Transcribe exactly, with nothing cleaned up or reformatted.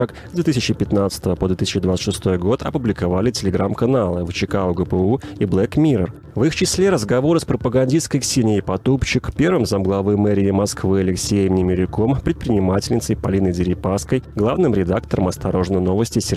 с две тысячи пятнадцатого по две тысячи двадцать шестой год опубликовали телеграм-каналы ВЧК ОГПУ и Black Mirror. В их числе разговоры с пропагандисткой Ксенией Потупчик, первым замглавы мэрии Москвы Алексеем Немирюком, предпринимательницей Полиной Дерипаской, главным редактором «Осторожно, новости»